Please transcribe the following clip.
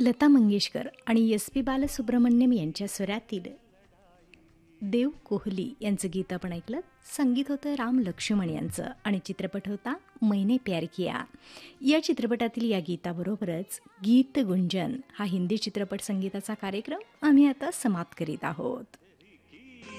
लता मंगेशकर आणि S P Balasubramaniam यांच्या स्वरातील देव कोहली यांचं गीत आपण ऐकलं. संगीत होतं राम लक्ष्मण यांचं आणि चित्रपट होता मैंने प्यार किया. या चित्रपटातील या गीताबरोबरच गीत गुंजन हा हिंदी चित्रपट संगीताचा कार्यक्रम आम्ही आता समाप्त करीत आहोत.